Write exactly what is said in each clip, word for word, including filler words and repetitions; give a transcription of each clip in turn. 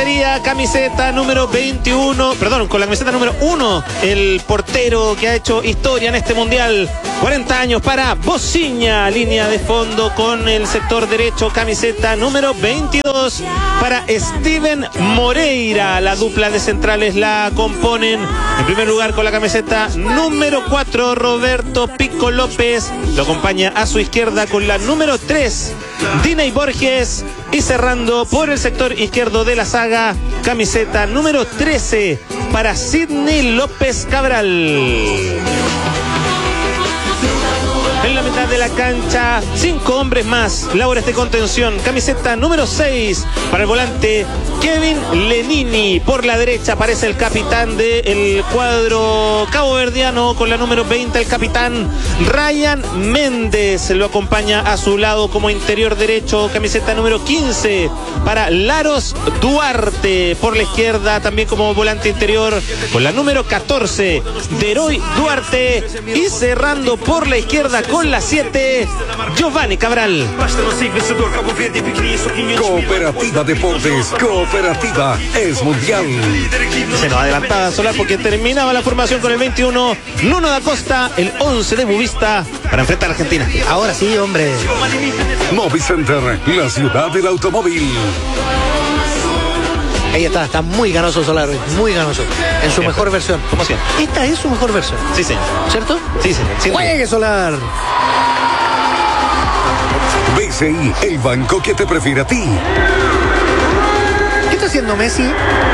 portería, camiseta número veintiuno, perdón, con la camiseta número uno, el portero que ha hecho historia en este mundial. cuarenta años para Bociña, línea de fondo con el sector derecho, camiseta número veintidós para Steven Moreira. La dupla de centrales la componen en primer lugar con la camiseta número cuatro, Roberto Pico López. Lo acompaña a su izquierda con la número tres, Diney Borges. Y cerrando por el sector izquierdo de la saga, camiseta número trece para Sidney López Cabral. En la mitad de la cancha, cinco hombres más. Labores de contención. Camiseta número seis para el volante Kevin Lenini. Por la derecha aparece el capitán del cuadro caboverdiano con la número veinte, el capitán Ryan Méndez. Lo acompaña a su lado como interior derecho. Camiseta número quince para Laros Duarte. Por la izquierda también como volante interior con la número catorce, Deroy Duarte. Y cerrando por la izquierda con la siete, Giovanni Cabral. Cooperativa Deportes, Cooperativa es mundial. Se nos adelantaba Solar porque terminaba la formación con el veintiuno, Nuno da Costa, el once de Bubista para enfrentar a Argentina. Ahora sí, hombre. Movicenter, la ciudad del automóvil. Ahí está, está muy ganoso Solar, muy ganoso. En su mejor versión. ¿Cómo siempre? Esta es su mejor versión. Sí, señor. ¿Cierto? Sí, señor. ¡Juegue, Solar! B C I, el banco que te prefiere a ti. ¿Qué está haciendo Messi?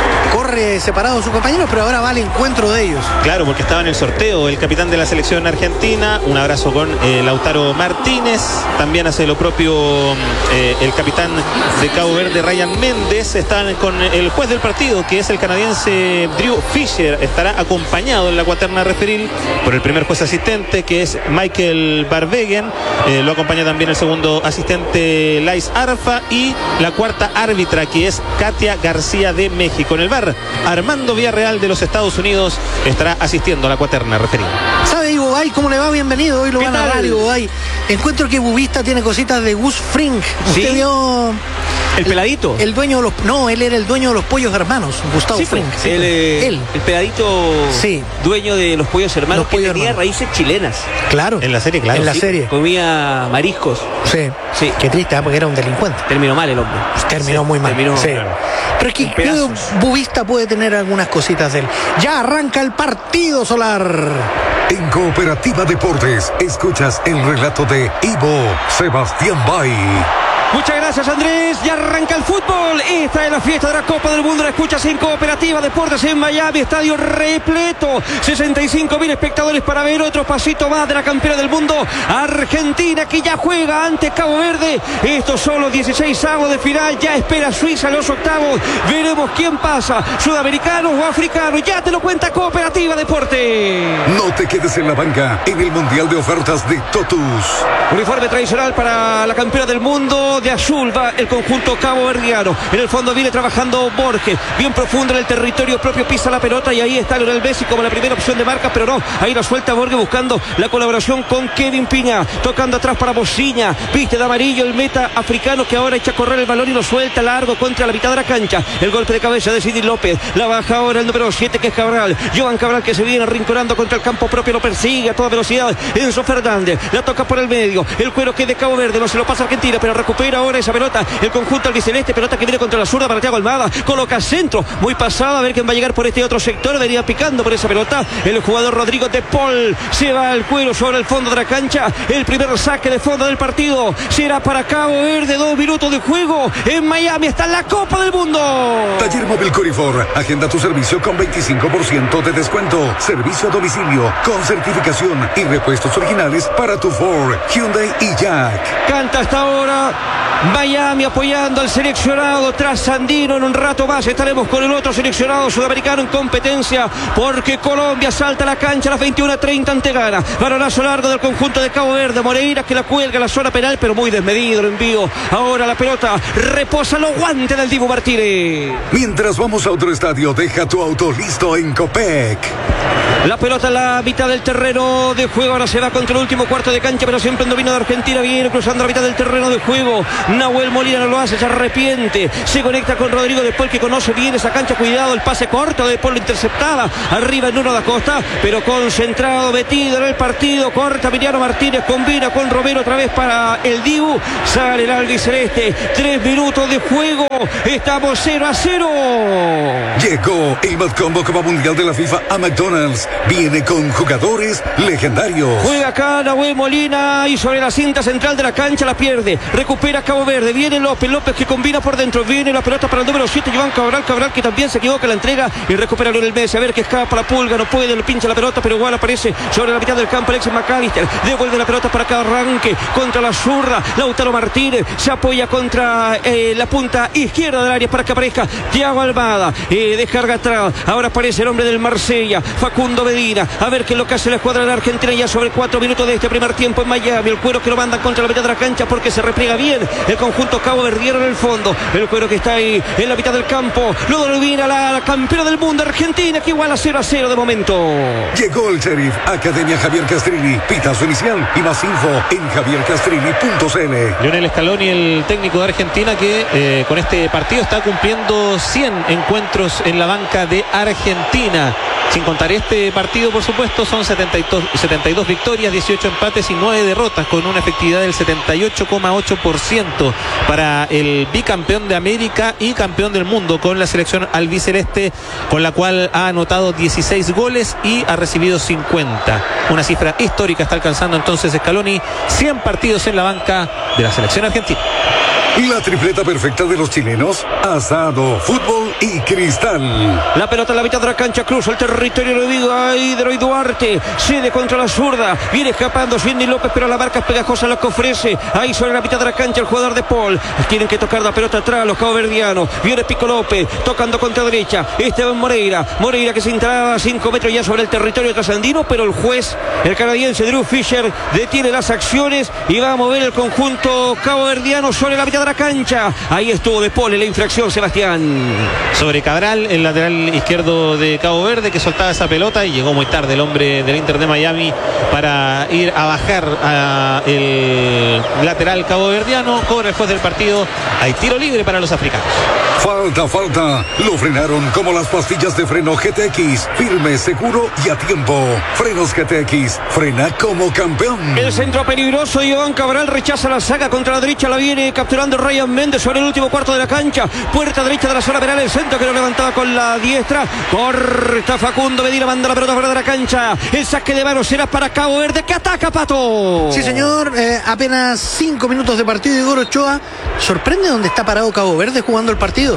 Corre separado de sus compañeros, pero ahora va al encuentro de ellos. Claro, porque estaba en el sorteo el capitán de la selección argentina. Un abrazo con eh, Lautaro Martínez. También hace lo propio eh, el capitán de Cabo Verde, Ryan Méndez. Están con el juez del partido, que es el canadiense Drew Fisher. Estará acompañado en la cuaterna referil por el primer juez asistente, que es Michael Barbegen. Eh, lo acompaña también el segundo asistente, Lais Arfa. Y la cuarta árbitra, que es Katia García de México. En el bar, Armando Villarreal de los Estados Unidos estará asistiendo a la cuaterna referida. ¿Sabe Ivo Bay cómo le va? Bienvenido. Hoy lo van a dar, Ivo Bay. Encuentro que Bubista tiene cositas de Gus Fring. ¿Usted ¿Sí? vio? El peladito. El dueño de los... No, él era el dueño de los pollos hermanos, Gustavo Sí, Fring. Sí, el, eh, él. el peladito Sí. dueño de los pollos hermanos, Los que pollos tenía hermanos. raíces chilenas. Claro. En la serie, claro. En la Sí, serie. Comía mariscos. Sí. Sí. Qué triste, ¿eh? Porque era un delincuente. Terminó mal el hombre. Terminó Sí, muy mal. terminó, sí. claro, Pero es que en creo pedazos. Bubista puede tener algunas cositas de él. Ya arranca el partido, Solar. En Cooperativa Deportes, escuchas el relato de Ivo Sebastián Bay. Muchas gracias, Andrés. Ya arranca el fútbol. Esta es la fiesta de la Copa del Mundo. La escuchas en Cooperativa Deportes en Miami. Estadio repleto. sesenta y cinco mil espectadores para ver otro pasito más de la campeona del mundo, Argentina, que ya juega ante Cabo Verde. Estos son los dieciséis avos de final. Ya espera Suiza los octavos. Veremos quién pasa, sudamericanos o africanos. Ya te lo cuenta Cooperativa Deportes. No te quedes en la banca en el Mundial de Ofertas de Totus. Uniforme tradicional para la campeona del mundo. De azul va el conjunto caboverdiano. En el fondo viene trabajando Borges, bien profundo en el territorio propio, pisa la pelota y ahí está Lionel Messi como la primera opción de marca, pero no, ahí la suelta Borges buscando la colaboración con Kevin Piña, tocando atrás para Bociña, viste de amarillo el meta africano que ahora echa a correr el balón y lo suelta largo contra la mitad de la cancha. El golpe de cabeza de Sidney López, la baja ahora el número siete que es Cabral, Joan Cabral, que se viene arrinconando contra el campo propio, lo persigue a toda velocidad Enzo Fernández, la toca por el medio, el cuero que es de Cabo Verde, no se lo pasa a Argentina, pero recupera ahora esa pelota, el conjunto albiceleste, pelota que viene contra la zurda para Thiago Almada, coloca centro, muy pasada, a ver quién va a llegar por este otro sector, venía picando por esa pelota, el jugador Rodrigo de Paul, se va al cuero sobre el fondo de la cancha, el primer saque de fondo del partido, será para Cabo Verde, dos minutos de juego, en Miami está la Copa del Mundo. Taller Móvil Corifor, agenda tu servicio con veinticinco por ciento de descuento, servicio a domicilio, con certificación y repuestos originales para tu Ford, Hyundai y Jack. Canta hasta ahora Miami apoyando al seleccionado trasandino. En un rato más estaremos con el otro seleccionado sudamericano en competencia, porque Colombia salta a la cancha a las veintiuna treinta ante Ghana. Balonazo largo del conjunto de Cabo Verde, Moreira que la cuelga en la zona penal, pero muy desmedido el envío. Ahora la pelota reposa los guantes del Dibu Martínez. Mientras vamos a otro estadio, deja tu auto listo en Copec. La pelota en la mitad del terreno de juego. Ahora se va contra el último cuarto de cancha, pero siempre en dominio de Argentina. Viene cruzando la mitad del terreno de juego. Nahuel Molina no lo hace, se arrepiente. Se conecta con Rodrigo De Paul, que conoce bien esa cancha. Cuidado, el pase corto de De Paul lo interceptaba. Arriba Nuno da Costa, pero concentrado, metido en el partido. Corta Emiliano Martínez, combina con Romero otra vez para el Dibu. Sale el albiceleste. Tres minutos de juego. Estamos cero a cero. Llegó el Mad Combo Copa Mundial de la FIFA a McDonald's. Viene con jugadores legendarios. Juega acá Nahuel Molina y sobre la cinta central de la cancha la pierde. Recupera Cabo Verde. Viene López. López que combina por dentro. Viene la pelota para el número siete. Iván Cabral. Cabral que también se equivoca en la entrega y recupera Lionel Messi. A ver que escapa la Pulga. No puede, le pincha la pelota, pero igual aparece sobre la mitad del campo Alexis McAllister. Devuelve la pelota para que arranque contra la zurda. Lautaro Martínez se apoya contra eh, la punta izquierda del área para que aparezca Thiago Almada. Eh, descarga atrás. Ahora aparece el hombre del Marsella, Facundo Medina. A ver qué es lo que hace la escuadra de la Argentina ya sobre cuatro minutos de este primer tiempo en Miami. El cuero que lo mandan contra la mitad de la cancha porque se repliega bien el conjunto Cabo Verdiano en el fondo. El cuero que está ahí en la mitad del campo. Lo domina la, la campeona del mundo Argentina, que igual a cero a cero de momento. Llegó el Sheriff, Academia Javier Castrilli. Pitazo inicial y más info en javier castrilli punto c l. Lionel Scaloni, el técnico de Argentina, que eh, con este partido está cumpliendo cien encuentros en la banca de Argentina. Sin contar este partido, por supuesto, son setenta y dos, setenta y dos victorias, dieciocho empates y nueve derrotas, con una efectividad del setenta y ocho coma ocho por ciento para el bicampeón de América y campeón del mundo con la selección albiceleste, con la cual ha anotado dieciséis goles y ha recibido cincuenta. Una cifra histórica está alcanzando entonces Scaloni, cien partidos en la banca de la selección argentina. La tripleta perfecta de los chilenos: asado, fútbol y cristal. La pelota en la mitad de la cancha, cruza el territorio de Roy Duarte, cede contra la zurda, viene escapando Sidney López, pero la marca es pegajosa la que ofrece. Ahí sobre la mitad de la cancha el jugador de Paul. Tienen que tocar la pelota atrás los caboverdianos. Viene Pico López, tocando contra derecha. Esteban Moreira, Moreira que se entraba a cinco metros ya sobre el territorio trasandino, pero el juez, el canadiense Drew Fisher, detiene las acciones y va a mover el conjunto caboverdiano sobre la mitad de la cancha. Ahí estuvo De Paul en la infracción, Sebastián. Sobre Cabral, el lateral izquierdo de Cabo Verde, que soltaba esa pelota y llegó muy tarde el hombre del Inter de Miami para ir a bajar a el lateral caboverdiano. Cobra el juez del partido. Hay tiro libre para los africanos. Falta, falta. Lo frenaron como las pastillas de freno G T X. Firme, seguro y a tiempo. Frenos G T X. Frena como campeón. El centro peligroso. Iván Cabral rechaza la saga contra la derecha. La viene capturando Ryan Méndez sobre el último cuarto de la cancha. Puerta derecha de la zona penal. El centro que lo levantaba con la diestra. Corta Facundo Medina. Manda la pelota fuera de la cancha. El saque de manos será para Cabo Verde, que ataca, Pato. Sí, señor. Eh, apenas cinco minutos de partido. Igor Ochoa. ¿Sorprende dónde está parado Cabo Verde jugando el partido?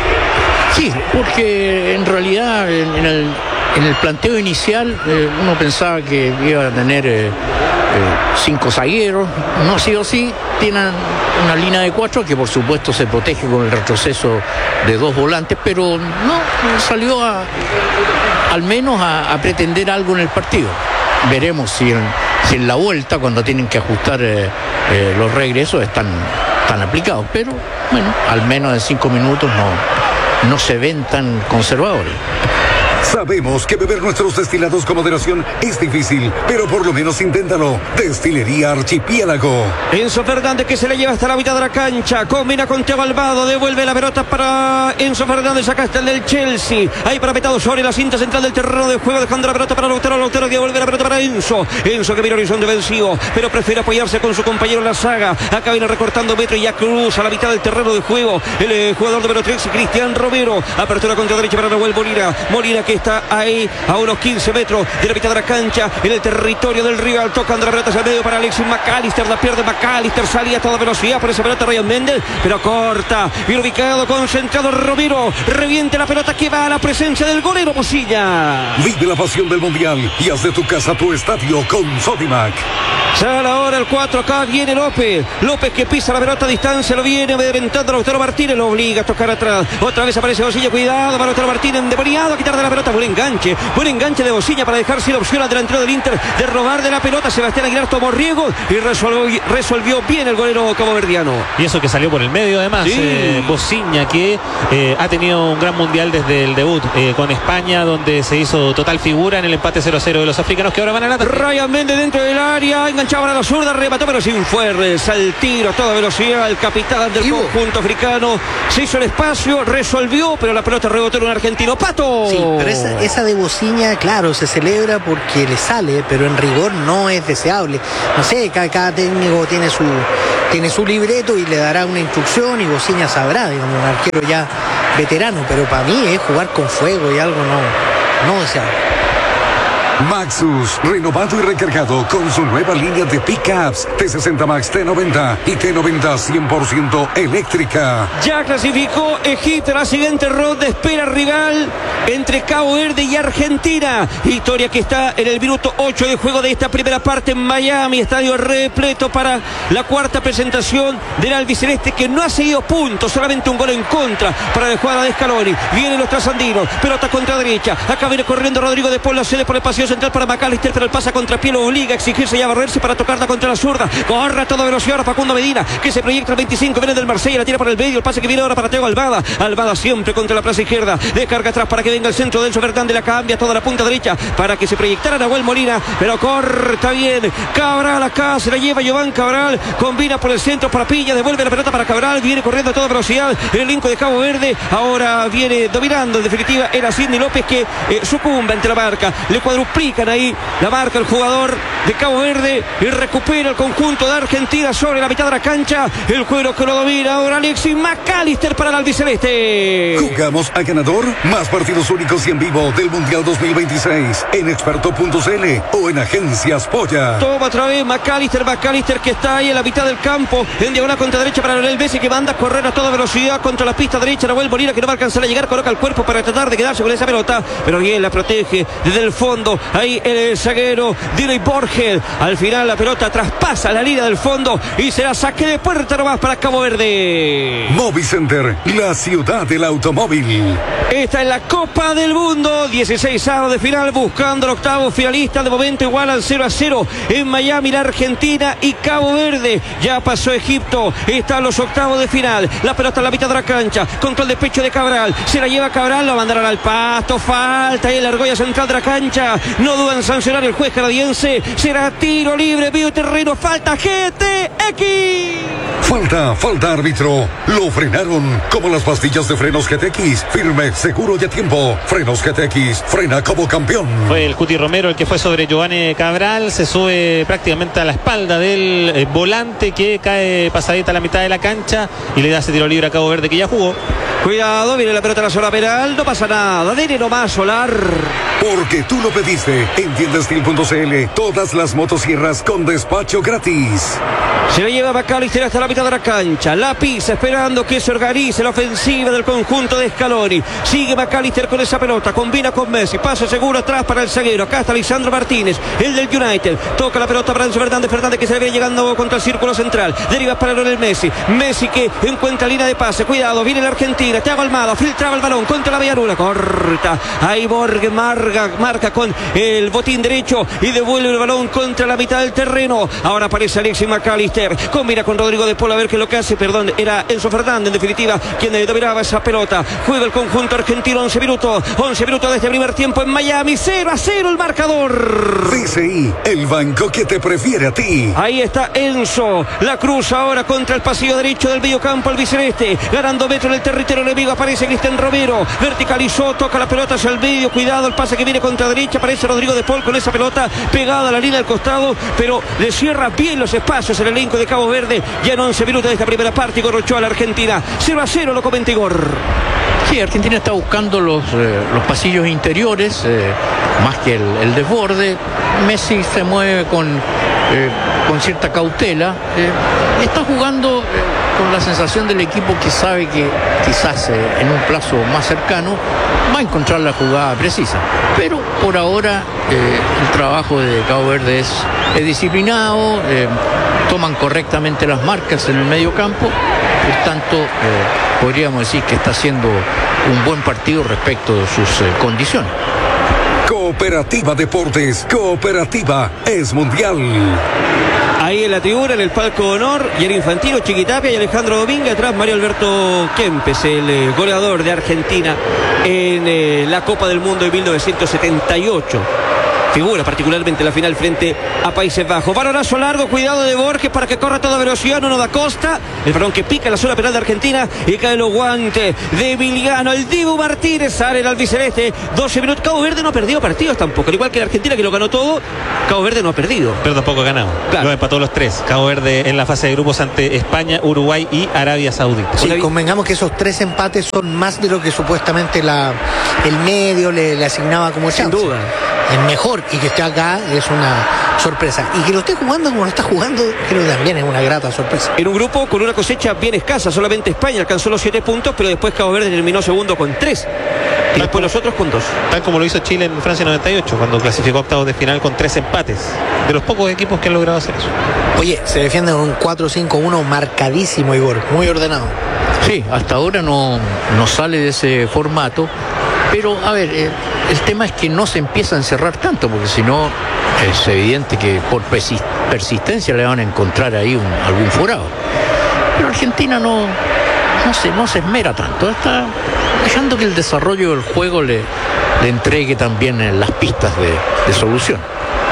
Sí, porque en realidad en, en, el, en el planteo inicial eh, uno pensaba que iba a tener eh, eh, cinco zagueros. No ha sido así. Tienen una línea de cuatro que por supuesto se protege con el retroceso de dos volantes, pero no salió a, al menos a, a pretender algo en el partido. Veremos si en, si en la vuelta, cuando tienen que ajustar eh, eh, los regresos, están, están aplicados. Pero bueno, al menos en cinco minutos no, no se ven tan conservadores. Sabemos que beber nuestros destilados con moderación es difícil, pero por lo menos inténtalo. Destilería Archipiélago. Enzo Fernández, que se le lleva hasta la mitad de la cancha, combina con Thiago Almada, devuelve la pelota para Enzo Fernández, acá está el del Chelsea, ahí parametado sobre la cinta central del terreno de juego, dejando la pelota para Lautaro, Lautaro que devuelve la pelota para Enzo, Enzo que mira horizonte vencido, pero prefiere apoyarse con su compañero en la saga. Acá viene recortando metro y ya cruza la mitad del terreno de juego el eh, jugador número tres, Cristian Romero. Apertura contra derecha para Nahuel Molina, Molina que está ahí a unos quince metros de la mitad de la cancha, en el territorio del rival, tocando la pelota hacia el medio para Alexis McAllister, la pierde McAllister, salía a toda velocidad por esa pelota Ryan Méndez, pero corta, bien ubicado, concentrado Romero, reviente la pelota que va a la presencia del golero Mosilla. Vive la pasión del mundial y haz de tu casa tu estadio con Sodimac. Sale ahora el cuatro, acá viene López, López que pisa la pelota a distancia, lo viene amedrentando Lautaro Martínez, lo obliga a tocar atrás, otra vez aparece Mosilla, cuidado para Lautaro Martínez, endemoniado a quitar de la pelota pelota, buen enganche, buen enganche de Bociña para dejar sin opción al delantero del Inter de robar de la pelota. Sebastián Aguilar tomó riesgo y resolvió, resolvió bien el golero caboverdiano. Y eso que salió por el medio además, sí. eh, Bociña, que eh, ha tenido un gran mundial desde el debut eh, con España, donde se hizo total figura en el empate cero a cero de los africanos, que ahora van a la ataque. Ryan Méndez dentro del área, enganchaba a la zurda, remató pero sin fuerza, el tiro a toda velocidad, el capitán del Ivo. Conjunto africano se hizo el espacio, resolvió, pero la pelota rebotó en un argentino. ¡Pato! Sí, pero esa, esa de Bociña, claro, se celebra porque le sale, pero en rigor no es deseable. No sé, cada, cada técnico tiene su, tiene su libreto y le dará una instrucción y Bociña sabrá, digamos, un arquero ya veterano, pero para mí es jugar con fuego y algo no, no deseable. Maxus, renovado y recargado con su nueva línea de pickups T sesenta Max, T noventa y T noventa cien por ciento eléctrica. Ya clasificó Egipto a la siguiente ronda, espera rival entre Cabo Verde y Argentina. Historia que está en el minuto ocho de juego de esta primera parte en Miami, estadio repleto para la cuarta presentación del albiceleste, que no ha seguido puntos, solamente un gol en contra para la jugada de Scaloni. Vienen los trasandinos, pelota contra derecha, acá viene corriendo Rodrigo de Paul, la cede por el pasillo central para McAllister, pero el pasa contra pie lo obliga a exigirse y a barrerse para tocarla contra la zurda. Corre a toda velocidad ahora Facundo Medina, que se proyecta al veinticinco, viene del Marsella, la tira por el medio, el pase que viene ahora para Teo Almada. Almada siempre contra la plaza izquierda, descarga atrás para que venga el centro de Enzo Fernández, la cambia toda la punta derecha para que se proyectara Nahuel Molina, pero corta bien Cabral, acá se la lleva Giován Cabral, combina por el centro para Pilla, devuelve la pelota para Cabral, viene corriendo a toda velocidad el elenco de Cabo Verde, ahora viene dominando, en definitiva era Sidney López que eh, sucumbe ante la marca, le cuadruplican ahí la marca el jugador de Cabo Verde y recupera el conjunto de Argentina sobre la mitad de la cancha, el cuero que lo domina ahora Alexis McAllister para el albiceleste. Jugamos a ganador, más partidos únicos y en vivo del Mundial dos mil veintiséis en experto punto c l o en Agencias Polla. Toma otra vez McAllister, McAllister que está ahí en la mitad del campo, en diagonal contra derecha para Lionel Messi, que manda a correr a toda velocidad contra la pista derecha. Nahuel Molina, que no va a alcanzar a llegar, coloca el cuerpo para tratar de quedarse con esa pelota, pero bien la protege desde el fondo, ahí el zaguero Diley Borges. Al final la pelota traspasa la línea del fondo y será saque de puerta nomás para Cabo Verde. Movicenter, la ciudad del automóvil. Esta es la Copa del Mundo, dieciséis avos de final, buscando el octavo finalista. De momento igual al cero a cero en Miami, la Argentina y Cabo Verde. Ya pasó Egipto, están los octavos de final. La pelota en la mitad de la cancha, control de pecho de Cabral, se la lleva Cabral, lo mandarán al pasto, falta en la argolla central de la cancha, no dudan en sancionar el juez canadiense, será tiro libre, medio terreno, falta G T X. Falta, falta árbitro. Lo frenaron como las pastillas de frenos G T X. Firme, seguro y a tiempo. Frenos G T X, frena como campeón. Fue el Cuti Romero el que fue sobre Giovanni Cabral. Se sube prácticamente a la espalda del eh, volante, que cae pasadita a la mitad de la cancha y le da ese tiro libre a Cabo Verde, que ya jugó. Cuidado, viene la pelota a la zona penal, no pasa nada, dele nomás Solar. Porque tú lo pediste. En tienda steel punto c l, todas las motosierras con despacho gratis. Se la lleva McAllister hasta la mitad de la cancha, la pisa esperando que se organice la ofensiva del conjunto de Scaloni. Sigue McAllister con esa pelota, combina con Messi, pase seguro atrás para el zaguero. Acá está Lisandro Martínez, el del United, toca la pelota para Enzo Fernández, Fernández que se le viene llegando contra el círculo central, deriva para Lionel Messi, Messi que encuentra línea de pase, cuidado, viene la Argentina, Thiago Almada, filtraba el balón contra la Villaruna, corta, ahí Borges marca, marca con el botín derecho y devuelve el balón contra la mitad del terreno. Ahora aparece Alexis McAllister, combina con Rodrigo de Paul, a ver qué es lo que hace, perdón, era Enzo Fernández en definitiva quien dominaba esa pelota. Juega el conjunto argentino, once minutos, once minutos de este primer tiempo en Miami, cero a cero el marcador. D C I, el banco que te prefiere a ti. Ahí está Enzo, la cruz ahora contra el pasillo derecho del mediocampo albiceleste, ganando metro en el territorio enemigo, aparece Cristian Romero, verticalizó, toca la pelota hacia el medio, cuidado el pase que viene contra derecha, aparece Rodrigo de Paul con esa pelota pegada a la línea del costado, pero le cierra bien los espacios el elenco de Cabo Verde, ya en once minutos de esta primera parte. Igor Ochoa a la Argentina, cero a cero, lo comenta Igor. Sí, Argentina está buscando los, eh, los pasillos interiores, eh, más que el, el desborde. Messi se mueve con, eh, con cierta cautela. Eh, está jugando eh, con la sensación del equipo que sabe que quizás eh, en un plazo más cercano va a encontrar la jugada precisa. Pero por ahora eh, el trabajo de Cabo Verde es, es disciplinado, eh, toman correctamente las marcas en el medio campo. por tanto eh, podríamos decir que está haciendo un buen partido respecto de sus eh, condiciones. Cooperativa Deportes, Cooperativa es mundial. Ahí en la tribuna, en el palco de honor, Gianni Infantino, Chiquitapia y Alejandro Domínguez. Atrás Mario Alberto Kempes, el eh, goleador de Argentina en eh, la Copa del Mundo de mil novecientos setenta y ocho. Figura particularmente en la final frente a Países Bajos. Balonazo largo, cuidado de Borges para que corra a toda velocidad, no da Costa. El balón que pica en la zona penal de Argentina y cae los guantes de Emiliano. El Dibu Martínez sale el albiceleste. doce minutos. Cabo Verde no ha perdido partidos tampoco. Al igual que la Argentina, que lo ganó todo, Cabo Verde no ha perdido. Pero tampoco ha ganado. Claro. Lo empató los tres. Cabo Verde en la fase de grupos ante España, Uruguay y Arabia Saudita. Sí, convengamos que esos tres empates son más de lo que supuestamente la, el medio le, le asignaba como chance. Sin duda. Es mejor, y que esté acá es una sorpresa. Y que lo esté jugando como lo está jugando, creo que también es una grata sorpresa. En un grupo con una cosecha bien escasa, solamente España alcanzó los siete puntos, pero después Cabo Verde terminó segundo con tres. Y después los otros con dos. Tal como lo hizo Chile en Francia noventa y ocho, cuando clasificó a octavos de final con tres empates. De los pocos equipos que han logrado hacer eso. Oye, se defiende con un cuatro cinco uno marcadísimo, Igor, muy ordenado. Sí, hasta ahora no, no sale de ese formato. Pero, a ver, eh, el tema es que no se empieza a encerrar tanto, porque si no, es evidente que por persistencia le van a encontrar ahí un, algún forado. Pero Argentina no, no, se, no se esmera tanto, está dejando que el desarrollo del juego le, le entregue también las pistas de, de solución.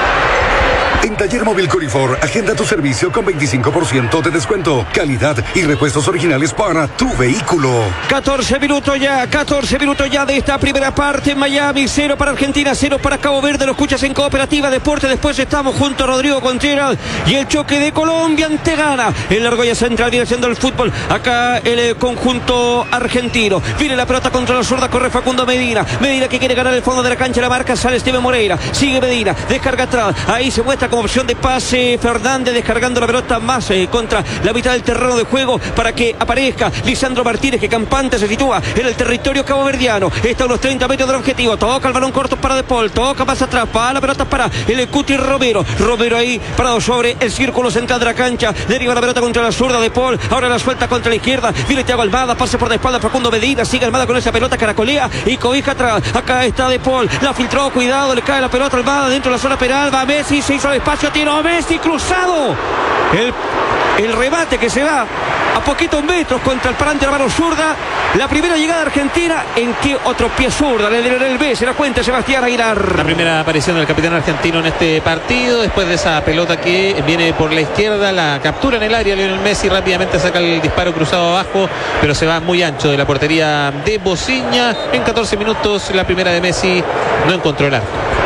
En Taller Móvil Corifor, agenda tu servicio con veinticinco por ciento de descuento, calidad y repuestos originales para tu vehículo. catorce minutos ya, catorce minutos ya de esta primera parte en Miami. Cero para Argentina, cero para Cabo Verde. Lo escuchas en Cooperativa Deporte. Después estamos junto a Rodrigo Contreras y el choque de Colombia ante Ghana. En la argolla central viene haciendo el fútbol. Acá el eh, conjunto argentino. Viene la pelota contra la zurda, corre Facundo Medina. Medina que quiere ganar el fondo de la cancha, la marca, sale Steven Moreira. Sigue Medina, descarga atrás. Ahí se muestra como opción de pase Fernández, descargando la pelota más eh, contra la mitad del terreno de juego para que aparezca Lisandro Martínez, que campante se sitúa en el territorio caboverdiano. Está a unos treinta metros del objetivo. Toca el balón corto para De Paul, toca más atrás, para la pelota para el Cuti Romero. Romero ahí parado sobre el círculo central de la cancha. Deriva la pelota contra la zurda De Paul. Ahora la suelta contra la izquierda. Viene Thiago Almada, pase por la espalda Facundo Medina. Sigue Almada con esa pelota, caracolea y cobija atrás. Acá está De Paul, la filtró, cuidado, le cae la pelota Almada dentro de la zona penal. Va Messi, se hizo el espacio, tiro Messi, cruzado. El, el remate que se va a poquitos metros contra el parante de la mano zurda. La primera llegada argentina, en que otro pie zurda le dieron el B, se da cuenta Sebastián Aguilar. La primera aparición del capitán argentino en este partido, después de esa pelota que viene por la izquierda, la captura en el área Lionel Messi, rápidamente saca el disparo cruzado abajo, pero se va muy ancho de la portería de Bociña. En catorce minutos la primera de Messi no encontró el arco.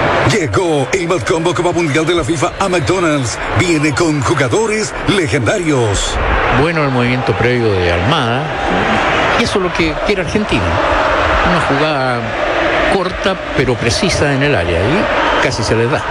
Llegó el Mad Combo Copa Mundial de la FIFA a McDonald's. Viene con jugadores legendarios. Bueno, el movimiento previo de Almada. Y eso es lo que quiere Argentina. Una jugada corta pero precisa en el área. Y casi se les da.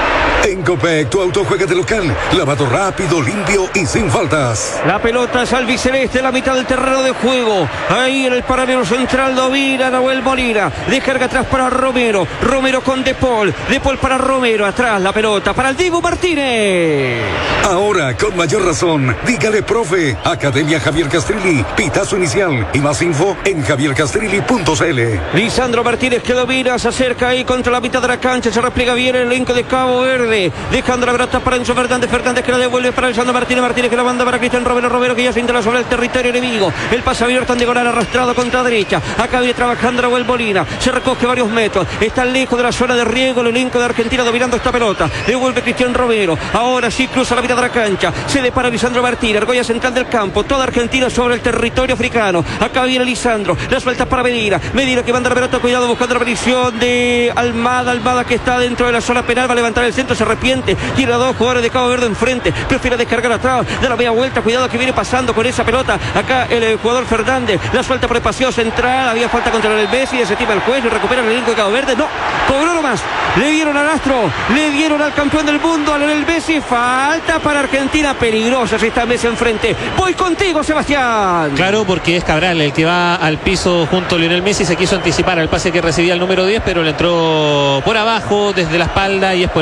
En Copec, tu auto juega de local. Lavado rápido, limpio y sin faltas. La pelota es albiceleste, la mitad del terreno de juego. Ahí en el paralelo central domina Nahuel Molina. Descarga atrás para Romero. Romero con De Paul. De Paul para Romero. Atrás la pelota para el Dibu Martínez. Ahora, con mayor razón, dígale profe. Academia Javier Castrilli. Pitazo inicial. Y más info en javier castrilli punto c l. Lisandro Martínez que domina, se acerca ahí contra la mitad de la cancha. Se repliega bien el elenco de Cabo Verde. Dejando la pelota para Enzo Fernández. Fernández que la devuelve para Lisandro Martínez. Martínez que la manda para Cristian Romero. Romero que ya se instala sobre el territorio enemigo. El pase abierto en diagonal arrastrado contra derecha. Acá viene trabajando Nahuel Molina. Se recoge varios metros. Está lejos de la zona de riego el elenco de Argentina dominando esta pelota. Devuelve Cristian Romero. Ahora sí cruza la mitad de la cancha. Se depara Lisandro Martínez. Argolla central del campo. Toda Argentina sobre el territorio africano. Acá viene Lisandro. La suelta para Medina. Medina que manda la pelota. Cuidado buscando la petición de Almada. Almada que está dentro de la zona penal. Va a levantar el centro. Se arrepiente. Tiene a dos jugadores de Cabo Verde enfrente. Prefiere descargar atrás. Da la media vuelta. Cuidado que viene pasando con esa pelota. Acá el, el jugador Fernández. La suelta por el paseo central. Había falta contra el Messi. Desestima el juez. Y recupera el elenco de Cabo Verde. No. Cobró nomás. Le dieron al astro. Le dieron al campeón del mundo. A Lionel Messi. Falta para Argentina. Peligrosa si está Messi enfrente. Voy contigo, Sebastián. Claro, porque es Cabral el que va al piso junto a Lionel Messi. Se quiso anticipar al pase que recibía el número diez, pero le entró por abajo desde la espalda y es por eso que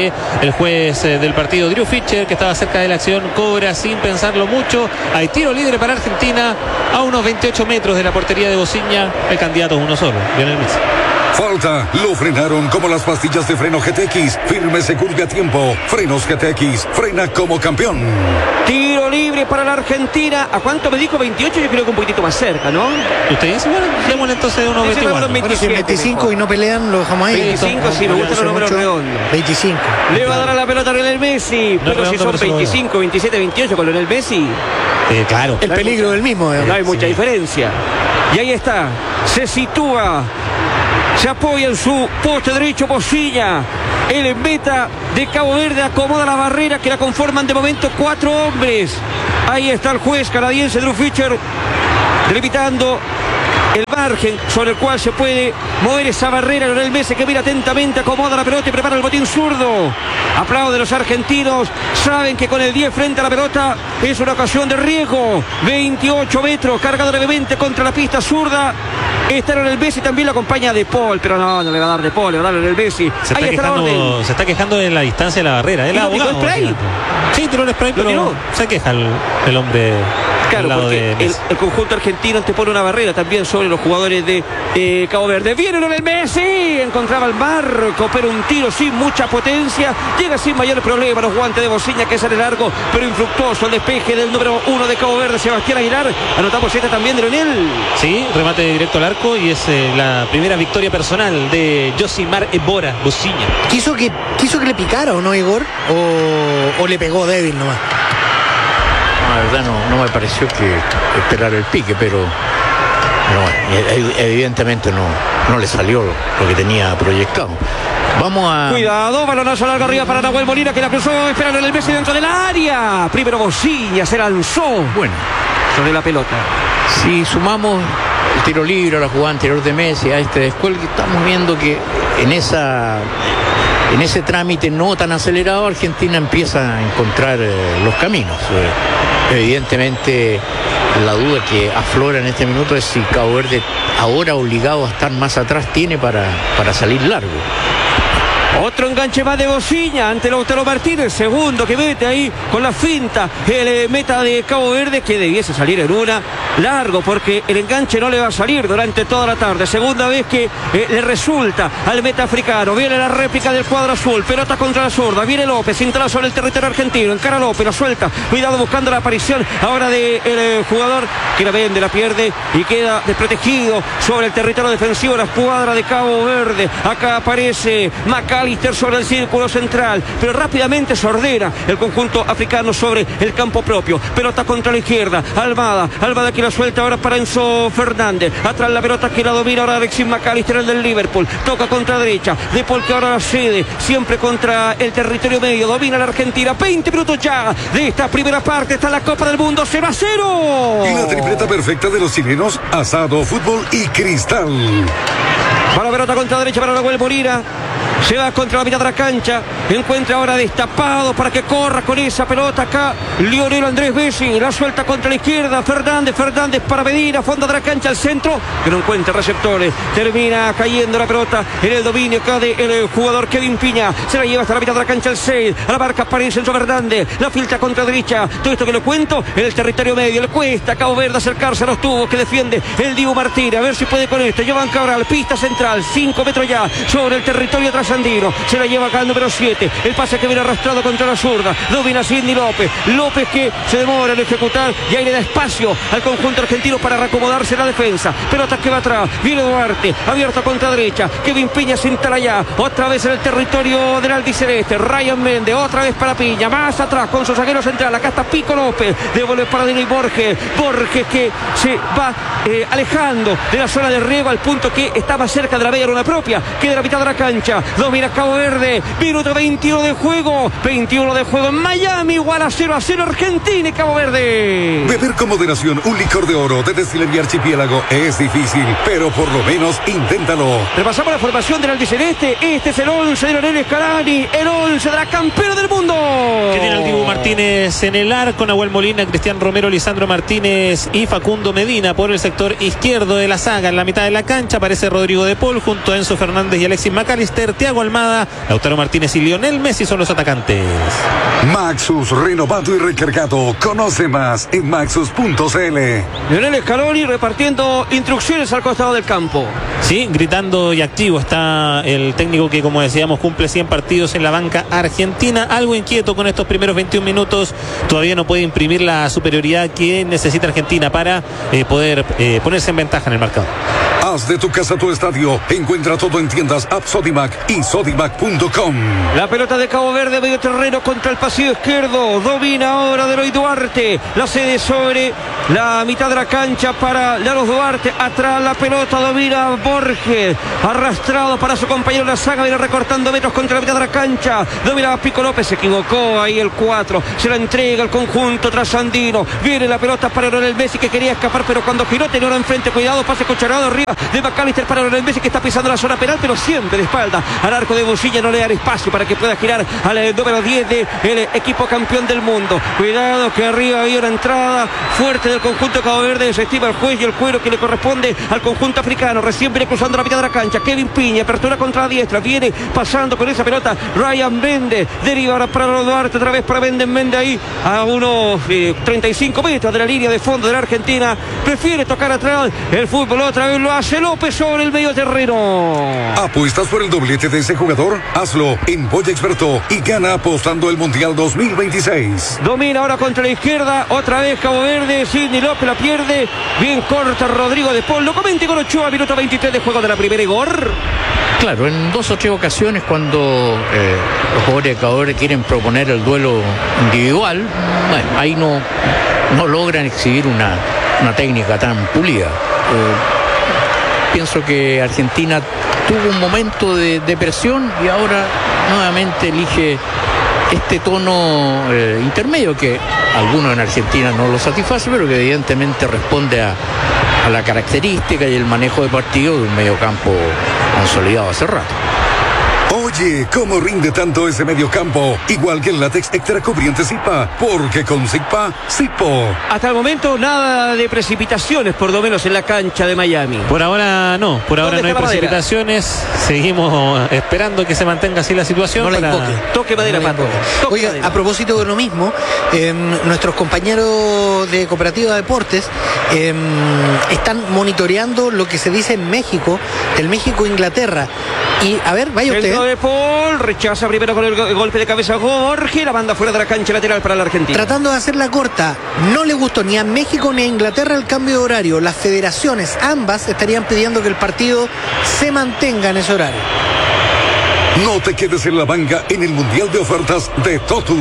que el juez eh, del partido, Drew Fischer, que estaba cerca de la acción, cobra sin pensarlo mucho. Hay tiro libre para Argentina a unos veintiocho metros de la portería de Bociña. El candidato es uno solo, Lionel Messi. Falta, lo frenaron como las pastillas de freno G T X. Firme, seguro y a tiempo. Frenos G T X, frena como campeón. Tiro libre para la Argentina. ¿A cuánto me dijo? veintiocho, yo creo que un poquitito más cerca, ¿no? ¿Usted dice? Bueno, démosle entonces de unos veinticuatro. Bueno, si veinticinco y no pelean, lo dejamos ahí. veinticinco, sí, me gustan los números redondos. veinticinco. Le va a dar a la pelota a Lionel Messi. No Pero si redondo, son pero veinticinco, veintisiete, veintiocho con Lionel Messi, Eh, claro. El peligro del mismo. eh. no hay mucha Sí. diferencia. Y ahí está. Se sitúa. Se apoya en su poste derecho Bociña. El meta de Cabo Verde acomoda la barrera que la conforman de momento cuatro hombres. Ahí está el juez canadiense Drew Fischer delimitando el margen sobre el cual se puede mover esa barrera. Lionel Messi, que mira atentamente, acomoda la pelota y prepara el botín zurdo. Aplaude los argentinos. Saben que con el diez frente a la pelota es una ocasión de riesgo. veintiocho metros, cargado levemente contra la pista zurda. Está Lionel Messi, también lo acompaña De Paul, pero no, no le va a dar De Paul, le va a dar Lionel Messi. Se está, Ahí está la orden. quejando, se está quejando de la distancia de la barrera. El ¿Y no tiró abogado, spray? fíjate. Sí, tiró el spray, ¿Lo pero tiró? se queja el, el hombre Claro, al lado porque de el, Messi. el conjunto argentino antepone una barrera también sobre los jugadores de eh, Cabo Verde. Viene Lionel Messi, encontraba el marco, pero un tiro sin mucha potencia. Llega sin mayor problema los guantes de Bociña, que sale largo, pero infructuoso el despeje del número uno de Cabo Verde, Sebastián Aguilar. Anotamos esta también de Lionel. Sí, remate directo al arco y es eh, la primera victoria personal de Josimar Ebora Bociña. ¿Quiso que, quiso que le picara o no, Igor? ¿O, o le pegó débil nomás? La verdad no, no me pareció que esperar el pique, pero, pero bueno, evidentemente no, no le salió lo que tenía proyectado. Vamos a... Cuidado, balonazo largo arriba para Nahuel Molina, que la cruzó, esperando el Messi dentro del área. Primero Bociña se lanzó Bueno, sobre la pelota. si sumamos el tiro libre a la jugada anterior de Messi, a este descuelgue, estamos viendo que en esa... En ese trámite no tan acelerado, Argentina empieza a encontrar eh, los caminos. Eh, evidentemente, la duda que aflora en este minuto es si Cabo Verde, ahora obligado a estar más atrás, tiene para, para salir largo. Otro enganche más de Bociña ante Lautaro Martínez, segundo que mete ahí con la finta el eh, meta de Cabo Verde, que debiese salir en una largo, porque el enganche no le va a salir durante toda la tarde. Segunda vez que eh, le resulta al meta africano. Viene la réplica del cuadro azul, pelota contra la zurda, viene López, instala sobre el territorio argentino, encara López, la suelta, cuidado buscando la aparición ahora del de eh, jugador que la vende, la pierde y queda desprotegido sobre el territorio defensivo la escuadra de Cabo Verde. Acá aparece McAllister sobre el círculo central, pero rápidamente se ordena el conjunto africano sobre el campo propio. Pelota contra la izquierda, Almada, Almada que la suelta ahora para Enzo Fernández, atrás la pelota que la domina ahora Alexis McAllister, el del Liverpool, toca contra derecha, De Paul que ahora la cede, siempre contra el territorio medio, domina la Argentina. Veinte minutos ya de esta primera parte, está la Copa del Mundo, cero a cero. Y la tripleta perfecta de los chilenos, asado, fútbol y cristal. Para la pelota contra derecha para Nahuel Molina. Se va contra la mitad de la cancha. Encuentra ahora destapado para que corra con esa pelota acá Lionel Andrés Messi. La suelta contra la izquierda. Fernández, Fernández para Medina. Fondo de la cancha al centro, que no encuentra receptores. Termina cayendo la pelota en el dominio acá del jugador Kevin Piña. Se la lleva hasta la mitad de la cancha al seis. A la marca aparece Enzo Fernández. La filtra contra derecha. Todo esto que lo cuento en el territorio medio. Le cuesta a Cabo Verde acercarse a los tubos que defiende el Dibu Martínez. A ver si puede con este. Jovan Cabral, pista central. cinco metros ya sobre el territorio trasandino. Se la lleva acá el número siete. El pase que viene arrastrado contra la zurda. Domina Sidney López. López que se demora en ejecutar y ahí le da espacio al conjunto argentino para reacomodarse la defensa. Pelota que va atrás. Viene Duarte. Abierto contra derecha. Kevin Piña se instala ya. Otra vez en el territorio del albiceleste. Ryan Méndez. Otra vez para Piña. Más atrás con su zaguero central. Acá está Pico López. Devuelve para Dini Borges. Borges que se va eh, alejando de la zona de riego al punto que está más cerca de la media luna propia que de la mitad de la cancha. Domina Cabo Verde. Minuto veintiuno de juego. veintiuno de juego en Miami. Igual a cero a cero Argentina y Cabo Verde. Beber con moderación un licor de oro de Destilería Archipiélago es difícil, pero por lo menos inténtalo. Repasamos la formación del albiceleste. Este es el once de Lionel Scalani, el once de la campeona del mundo. Que tiene el Dibu Martínez en el arco, Nahuel Molina, Cristian Romero, Lisandro Martínez y Facundo Medina por el sector izquierdo de la saga. En la mitad de la cancha aparece Rodrigo De Paul junto a Enzo Fernández y Alexis McAllister. Thiago Thiago Almada, Lautaro Martínez y Lionel Messi son los atacantes. Maxus, renovado y recargado. Conoce más en maxus punto c l. Lionel Scaloni repartiendo instrucciones al costado del campo. Sí, gritando y activo está el técnico que, como decíamos, cumple cien partidos en la banca argentina. Algo inquieto con estos primeros veintiún minutos. Todavía no puede imprimir la superioridad que necesita Argentina para eh, poder eh, ponerse en ventaja en el marcador. Haz de tu casa tu estadio. Encuentra todo en tiendas App Sodimac y sodimac punto com. La pelota de Cabo Verde, medio terreno contra el pasillo izquierdo. Domina ahora Deloy Duarte. La cede sobre la mitad de la cancha para Laros Duarte. Atrás la pelota domina Borges. Arrastrado para su compañero la saga. Viene recortando metros contra la mitad de la cancha. Domina Pico López. Se equivocó ahí el cuatro. Se la entrega el conjunto trasandino. Viene la pelota para Lionel Messi que quería escapar, pero cuando giró tenía ahora enfrente. Cuidado, pase cucharado arriba de McAllister para Lionel Messi que está pisando la zona penal, pero siempre de espalda al arco de Bocilla. No le da espacio para que pueda girar al número diez del equipo campeón del mundo. Cuidado que arriba había una entrada fuerte del conjunto Cabo Verde. Se estima el juez y el cuero que le corresponde al conjunto africano. Recién viene cruzando la mitad de la cancha. Kevin Piña, apertura contra la diestra. Viene pasando con esa pelota Ryan Méndez. Deriva ahora para Duarte, otra vez para Méndez. Méndez ahí a unos eh, treinta y cinco metros de la línea de fondo de la Argentina. Prefiere tocar atrás. El fútbol otra vez lo hace López sobre el medio terreno. ¿Apuestas por el doblete de ese jugador? Hazlo en Boya Experto y gana apostando el Mundial dos mil veintiséis. Domina ahora contra la izquierda, otra vez Cabo Verde. Sidney López la pierde. Bien corta Rodrigo de Paul. Lo comenta con Ochoa, minuto veintitrés de juego de la primera. Igor. Claro, en dos o tres ocasiones cuando eh, los jugadores de Cabo Verde quieren proponer el duelo individual, bueno, ahí no, no logran exhibir una, una técnica tan pulida. Eh, pienso que Argentina tuvo un momento de, de presión y ahora nuevamente elige este tono eh, intermedio que algunos en Argentina no lo satisface, pero que evidentemente responde a, a la característica y el manejo de partido de un mediocampo consolidado hace rato. Oye, ¿cómo rinde tanto ese mediocampo? Igual que el látex extra cubriente Zipa, porque con Zipa, Zipo. Hasta el momento nada de precipitaciones, por lo menos en la cancha de Miami. Por ahora no, por ahora no hay precipitaciones. Seguimos esperando que se mantenga así la situación. No la para... invoque. Toque madera, no Pato. Toque Oiga, madera. A propósito de lo mismo, eh, nuestros compañeros de Cooperativa Deportes eh, están monitoreando lo que se dice en México, el México-Inglaterra. Y, a ver, vaya usted. Centro de Paul, rechaza primero con el go- golpe de cabeza Jorge, la banda fuera de la cancha lateral para la Argentina. Tratando de hacerla corta, no le gustó ni a México ni a Inglaterra el cambio de horario. Las federaciones, ambas, estarían pidiendo que el partido se mantenga en ese horario. No te quedes en la banca en el Mundial de Ofertas de Totus.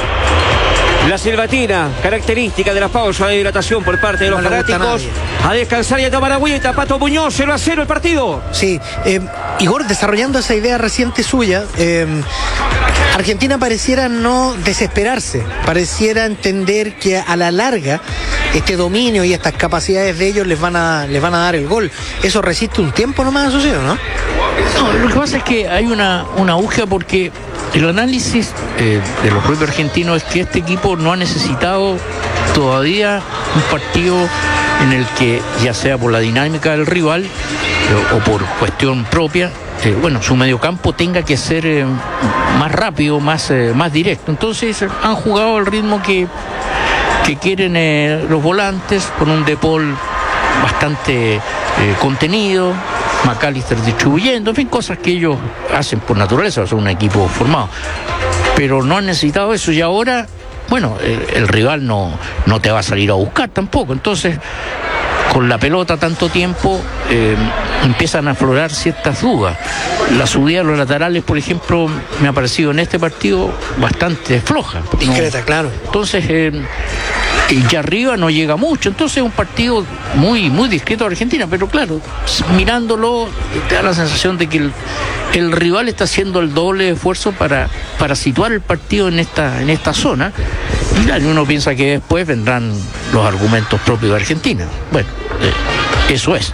La silbatina, característica de la pausa de hidratación por parte de los No le gusta a fanáticos. nadie. A descansar y a tomar agüita. Pato Muñoz, cero a cero el partido. Sí, eh, Igor, desarrollando esa idea reciente suya, eh, Argentina pareciera no desesperarse, pareciera entender que a la larga este dominio y estas capacidades de ellos les van a, les van a dar el gol. Eso resiste un tiempo nomás, asociado, ¿no? No, lo que pasa es que hay una, una búsqueda porque el análisis eh, de los propios argentinos es que este equipo no ha necesitado todavía un partido en el que, ya sea por la dinámica del rival eh, o por cuestión propia, eh, bueno, su mediocampo tenga que ser eh, más rápido, más, eh, más directo. Entonces han jugado al ritmo que, que quieren eh, los volantes, con un De Paul bastante eh, contenido, McAllister distribuyendo, en fin, cosas que ellos hacen por naturaleza, son un equipo formado, pero no han necesitado eso. Y ahora, bueno, el, el rival no, no te va a salir a buscar tampoco, entonces con la pelota tanto tiempo eh, empiezan a aflorar ciertas dudas. La subida de los laterales, por ejemplo, me ha parecido en este partido bastante floja. Discreta, No. claro. Entonces eh, y ya arriba no llega mucho, entonces es un partido muy muy discreto de Argentina, pero claro, mirándolo te da la sensación de que el, el rival está haciendo el doble esfuerzo para, para situar el partido en esta, en esta zona, y claro, uno piensa que después vendrán los argumentos propios de Argentina. Bueno, eh, eso es.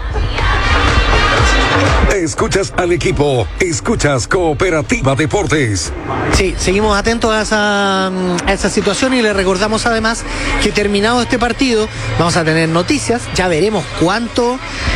Escuchas al equipo, escuchas Cooperativa Deportes. Sí, seguimos atentos a esa, a esa situación y le recordamos además que terminado este partido vamos a tener noticias, ya veremos cuánto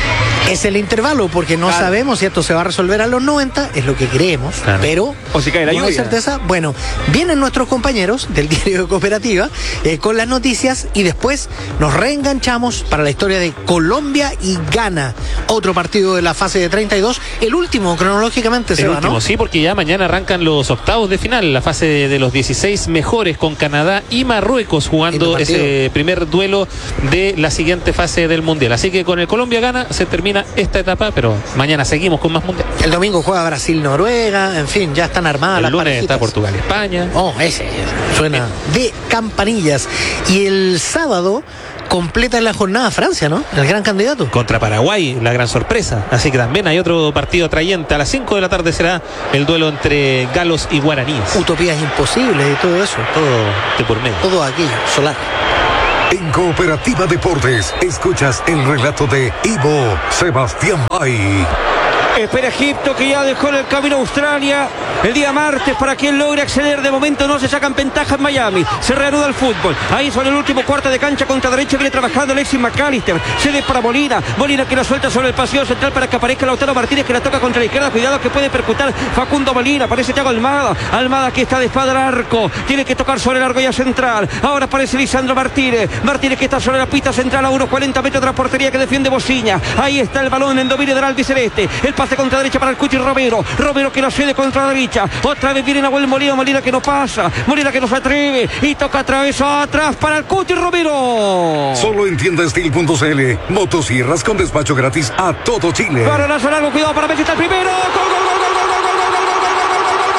Es el intervalo, porque no Claro. sabemos si esto se va a resolver a los noventa, es lo que creemos, Claro. pero O si cae la no hay lluvia. certeza. Bueno, vienen nuestros compañeros del diario de Cooperativa eh, con las noticias y después nos reenganchamos para la historia de Colombia y Ghana, otro partido de la fase de treinta y dos, el último cronológicamente, El Seba, último, ¿no? sí, porque ya mañana arrancan los octavos de final, la fase de, de los dieciséis mejores con Canadá y Marruecos jugando Lindo partido. ese primer duelo de la siguiente fase del Mundial. Así que con el Colombia gana se termina esta etapa, pero mañana seguimos con más Mundial. El domingo juega Brasil-Noruega, en fin, ya están armadas El las lunes parejitas. está Portugal-España. Oh, ese suena de campanillas. Y el sábado completa la jornada Francia, ¿no? El gran candidato. Contra Paraguay, la gran sorpresa. Así que también hay otro partido atrayente. A las cinco de la tarde será el duelo entre galos y guaraníes. Utopías imposibles y todo eso. Todo de por medio. Todo aquello, solar. En Cooperativa Deportes, escuchas el relato de Ivo Sebastián Bay. Espera Egipto, que ya dejó en el camino a Australia el día martes para quien logre acceder. De momento no se sacan ventaja en Miami. Se reanuda el fútbol. Ahí sobre el último cuarto de cancha contra derecha viene trabajando Alexis McAllister. Cede para Molina. Molina que la suelta sobre el pasillo central para que aparezca Lautaro Martínez, que la toca contra la izquierda. Cuidado que puede percutar Facundo Molina. Aparece Thiago Almada. Almada que está de espada al arco. Tiene que tocar sobre la argolla central. Ahora aparece Lisandro Martínez. Martínez que está sobre la pista central a unos cuarenta metros de la portería que defiende Bociña. Ahí está el balón en dominio del albiceleste. El pase contra derecha para el Cuti Romero. Romero que lo cede contra derecha. Otra vez viene Nahuel Molina. Molina que no pasa. Molina que no se atreve. Y toca atravesó atrás para el Cuti Romero. Solo en tienda steel punto c l. Motosierras con despacho gratis a todo Chile. Para lanzar algo. Cuidado para Messi. Está el primero. Gol, gol, gol, gol, gol, gol, gol, gol, gol, gol,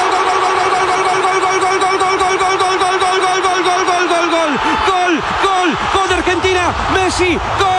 gol, gol, gol de Argentina. Messi. Gol.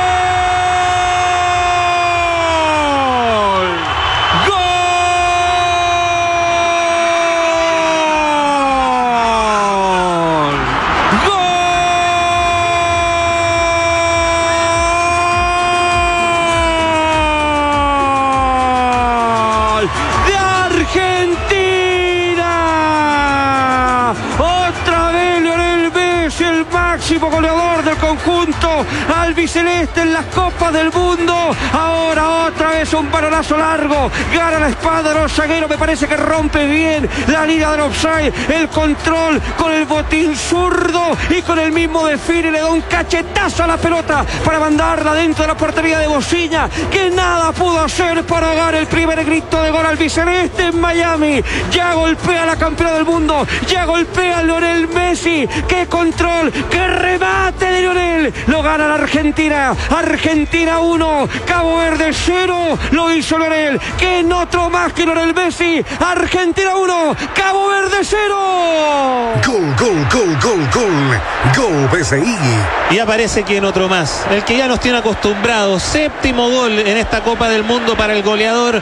Máximo goleador del conjunto albiceleste en las Copas del Mundo. Ahora otra vez un balonazo largo. Gana la espada de los zagueros. Me parece que rompe bien la línea del offside. El control con el botín zurdo y con el mismo desfile le da un cachetazo a la pelota para mandarla dentro de la portería de Bociña, que nada pudo hacer para dar el primer grito de gol albiceleste en Miami. Ya golpea a la campeona del mundo. Ya golpea a Lionel Messi. ¡Qué control! ¡Qué remate de Lionel! Lo gana la Argentina. Argentina uno, Cabo Verde cero. Lo hizo Lionel. Que en otro más que Lionel Messi. Argentina uno, Cabo Verde cero. Gol, gol, gol, gol, gol. Gol B C I. Y aparece quien otro más, el que ya nos tiene acostumbrados. Séptimo gol en esta Copa del Mundo para el goleador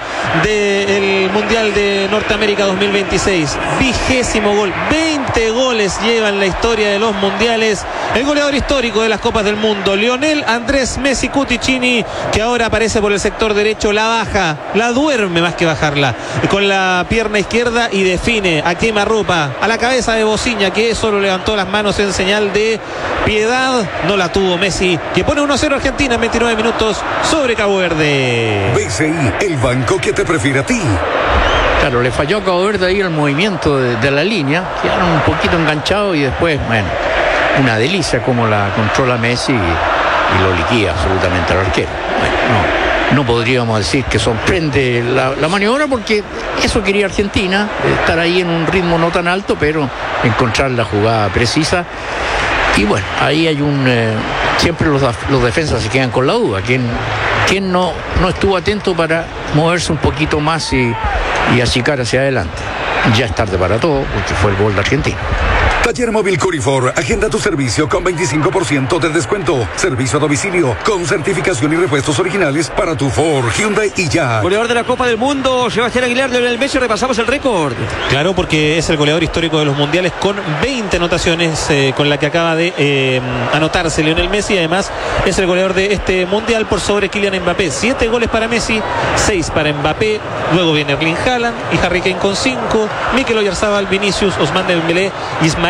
del Mundial de Norteamérica dos mil veintiséis. Vigésimo gol. veinte goles lleva en la historia de los mundiales el goleador histórico de las Copas del Mundo, Lionel Andrés Messi Cuticini, que ahora aparece por el sector derecho, la baja, la duerme más que bajarla, con la pierna izquierda y define a quemarropa a la cabeza de Bociña, que solo levantó las manos en señal de piedad. No la tuvo Messi, que pone uno a cero Argentina en veintinueve minutos sobre Cabo Verde. B C I, el banco que te prefiere a ti. Claro, le falló a Cabo Verde ahí el movimiento de, de la línea, quedaron un poquito enganchados y después, bueno, una delicia como la controla Messi y, y lo liquida absolutamente al arquero. Bueno, no, no podríamos decir que sorprende la, la maniobra, porque eso quería Argentina, estar ahí en un ritmo no tan alto, pero encontrar la jugada precisa. Y bueno, ahí hay un... Eh, siempre los, los defensas se quedan con la duda. ¿Quién, quién no, no estuvo atento para moverse un poquito más y, y achicar hacia adelante? Ya es tarde para todo, porque fue el gol de Argentina. Taller Móvil Curifor, agenda tu servicio con veinticinco por ciento de descuento. Servicio a domicilio con certificación y repuestos originales para tu Ford, Hyundai y ya. Goleador de la Copa del Mundo, Sebastián Aguilar, Lionel Messi. Repasamos el récord. Claro, porque es el goleador histórico de los mundiales con veinte anotaciones, eh, con la que acaba de eh, anotarse Lionel Messi. Además, es el goleador de este mundial por sobre Kylian Mbappé. Siete goles para Messi, seis para Mbappé. Luego viene Erling Haaland y Harry Kane con cinco. Mikel Oyarzabal, Vinicius, Ousmane Dembélé, Ismail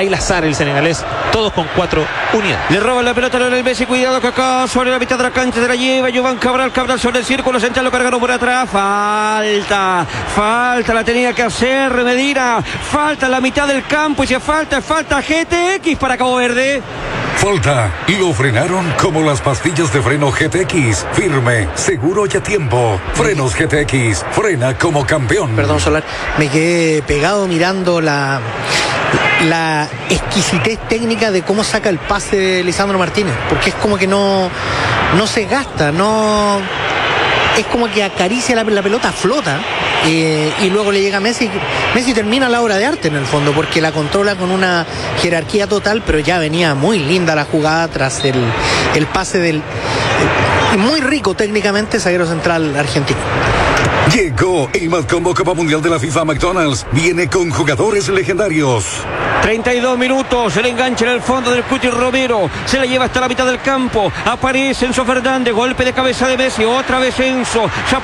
Ismaïla Sarr, el senegalés, todos con cuatro unidades. Le roban la pelota a Lionel Messi, cuidado que acá sobre la mitad de la cancha se la lleva Jovan Cabral, Cabral sobre el círculo central, lo cargaron por atrás, falta, falta, la tenía que hacer Medina, falta en la mitad del campo y si falta, falta G T X para Cabo Verde. Falta, y lo frenaron como las pastillas de freno G T X, firme, seguro y a tiempo. Frenos G T X, frena como campeón. Perdón, Solar, me quedé pegado mirando la... la exquisitez técnica de cómo saca el pase de Lisandro Martínez, porque es como que no, no se gasta, no, es como que acaricia la, la pelota, flota, eh, y luego le llega a Messi. Messi termina la obra de arte en el fondo, porque la controla con una jerarquía total, pero ya venía muy linda la jugada tras el, el pase del, eh, muy rico técnicamente, zaguero central argentino. Llegó el Mad Combo Copa Mundial de la FIFA. McDonald's viene con jugadores legendarios. treinta y dos minutos, el enganche en el fondo del Cuti Romero, se la lleva hasta la mitad del campo, aparece Enzo Fernández, golpe de cabeza de Messi, otra vez Enzo, ya